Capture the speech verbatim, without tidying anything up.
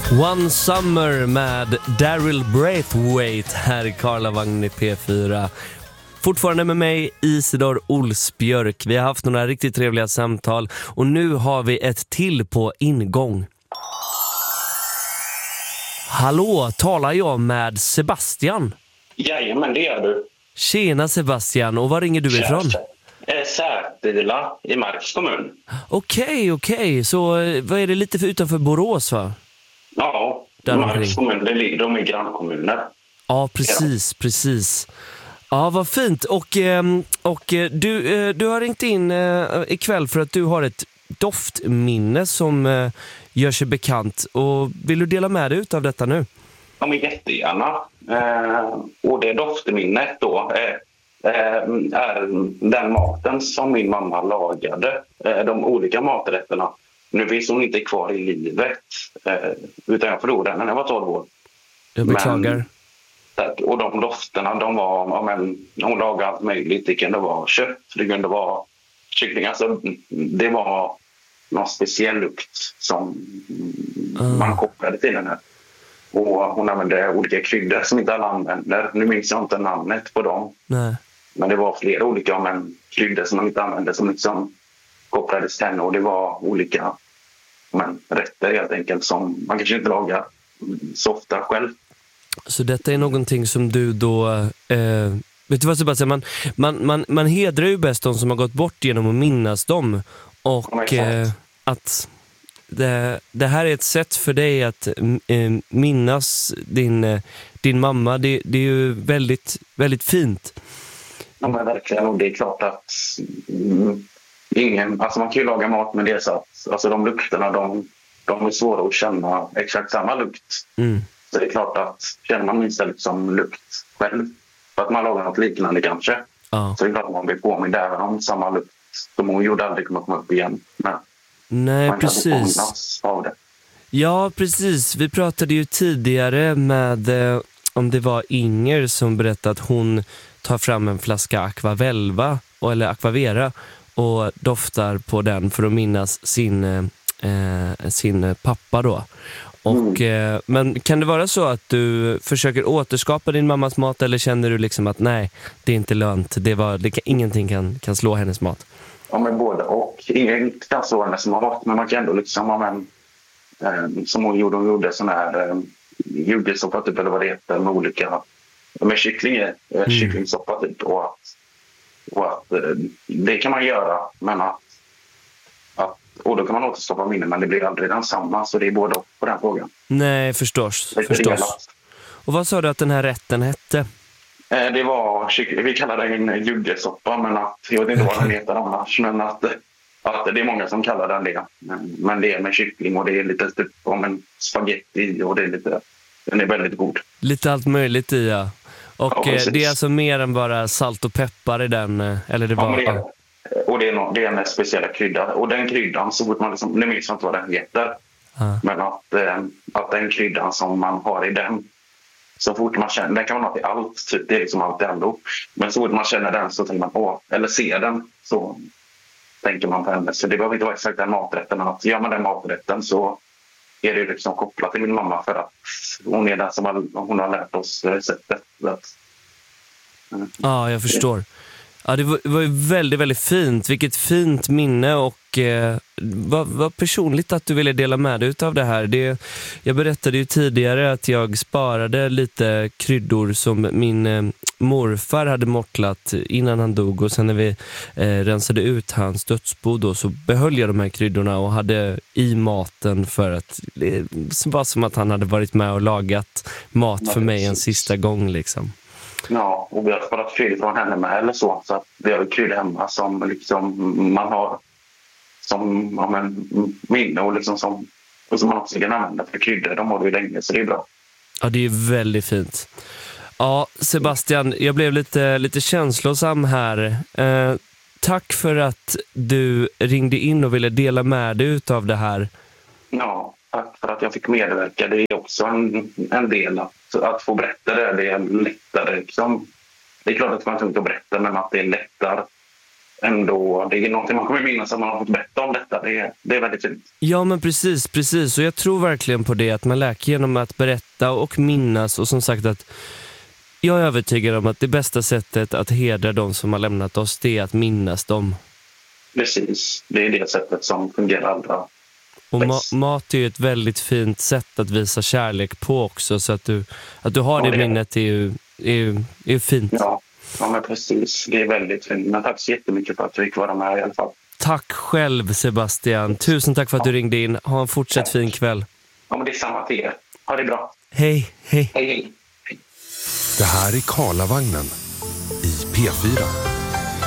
One Summer med Daryl Braithwaite här i Karlavagn i P fyra. Fortfarande med mig Isidor Olsbjörk. Vi har haft några riktigt trevliga samtal och nu har vi ett till på ingång. Hallå, talar jag med Sebastian? Jajamän, det gör du. Tjena Sebastian, och var ringer du ifrån? Sätila i Marks kommun. Okej, okej. Så vad är det lite för utanför Borås, va? Ja, Marks kommun, det ligger, de är grannkommuner. Ja, precis, precis. Ja, vad fint. Och, och du, du har ringt in ikväll för att du har ett doftminne som gör sig bekant. Och vill du dela med dig av detta nu? Ja, men jättegärna. Eh, och det doftminnet då är, är den maten som min mamma lagade. Eh, de olika maträtterna. Nu finns hon inte kvar i livet, eh, utan jag förlorade henne när jag var tolv år. Jag beklagar. Men, och de dofterna, de var, ja, men, hon lagade allt möjligt. Det kunde vara kött, det kunde vara kyckling. Alltså, det var någon speciell lukt som mm. man kopplade till den här. Och hon använde olika kryddor som inte alla använder. Nu minns jag inte namnet på dem. Nej. Men det var flera olika men, kryddor som man inte använde som liksom kopplades till henne. Och det var olika men, rätter helt enkelt som man kanske inte lagar så ofta själv. Så detta är någonting som du då... Eh, vet du vad Sebastian? Man, man, man, man hedrar ju bäst de som har gått bort genom att minnas dem. Och eh, att... Det, det här är ett sätt för dig att eh, minnas din, eh, din mamma. Det, det är ju väldigt, väldigt fint. Ja, men verkligen. Och det är klart att mm, ingen, alltså man kan ju laga mat med det så att alltså de lukterna, de, de är svåra att känna exakt samma lukt. Mm. Så det är klart att känner man minst liksom lukt själv för att man lagar något liknande kanske. Ja. Så det är klart att man blir påmind även om samma lukt som hon gjorde aldrig kommer komma upp igen. Men nej, precis. Av det. Ja, precis. Vi pratade ju tidigare med eh, om det var Inger som berättade att hon tar fram en flaska Aquavelva eller Aquavera och doftar på den för att minnas sin, eh, sin pappa då. Och, mm. eh, men kan det vara så att du försöker återskapa din mammas mat eller känner du liksom att nej, det är inte lönt. Det var, det kan, ingenting kan, kan slå hennes mat? Ja, men både och. Ingen kan slå hennes mat, men man kan ändå liksom ha en, eh, som hon gjorde, hon gjorde sån här eh, juggesoppa typ eller vad det heter med olika, med kyckling, eh, mm. kycklingsoppa typ och att, och att eh, det kan man göra, men att, att och då kan man återskapa minnen, men det blir aldrig densamma, så det är både och på den frågan. Nej, förstås. förstås. Och vad sa du att den här rätten hette? Det var, vi kallar det en juggesoppa, men att, jag vet inte vad den heter annars, men att, att det är många som kallar den det. Men det är med kyckling och det är lite typ om en spaghetti och det är lite, den är väldigt god. Lite allt möjligt i, ja. Och ja, det är alltså mer än bara salt och peppar i den, eller det var... Ja, det är, och det är, no, det är en speciella krydda. Och den kryddan, så fort man liksom, nu minns jag inte vad den heter, ah. men att, att den kryddan som man har i den, så fort man känner, den kan man ha till allt, typ, det är liksom allt ändå. Men så fort man känner den så tänker man på, eller ser den så tänker man på henne. Så det behöver inte vara exakt den maträtten, men att gör man den maträtten så är det liksom kopplat till min mamma för att hon är den som har, hon har lärt oss receptet. Ja, ah, jag förstår. Ja, det var, det var väldigt, väldigt fint. Vilket fint minne och eh, vad, vad personligt att du ville dela med dig av det här. Det, jag berättade ju tidigare att jag sparade lite kryddor som min eh, morfar hade mortlat innan han dog. Och sen när vi eh, rensade ut hans dödsbo då, så behöll jag de här kryddorna och hade i maten för att det var som att han hade varit med och lagat mat för mig en sista gång liksom. Ja, och vi har sparat kryddor från henne med eller så. Så att vi har kryddor hemma som liksom man har som ja, men, minne och liksom som, och som man också kan använda för kryddor. De har vi länge, så det är bra. Ja, det är väldigt fint. Ja, Sebastian, jag blev lite, lite känslosam här. Eh, tack för att du ringde in och ville dela med dig av det här. Ja, tack för att jag fick medverka. Det är också en, en del att, att få berätta det. Det är lättare. Liksom. Det är klart att man inte att berätta, men att det är lättare ändå, det är något man kommer minnas att man har fått berätta om detta. Det är, det är väldigt fint. Ja, men precis, precis. Och jag tror verkligen på det, att man läker genom att berätta och minnas. Och som sagt, att jag är övertygad om att det bästa sättet att hedra de som har lämnat oss, det är att minnas dem. Precis, det är det sättet som fungerar allra. Och ma- mat är ju ett väldigt fint sätt att visa kärlek på också. Så att du, att du har ja, det, det minnet är ju, är ju, är ju fint. Ja. Ja, men precis. Det är väldigt fint. Men tack så jättemycket för att du fick vara med i alla fall. Tack själv, Sebastian. Tusen tack för att ja. du ringde in. Ha en fortsatt ja. fin kväll. Ja, men det är samma till er. Ha det bra. Hej, hej. Hej, hej. Det här är Karlavagnen i P fyra.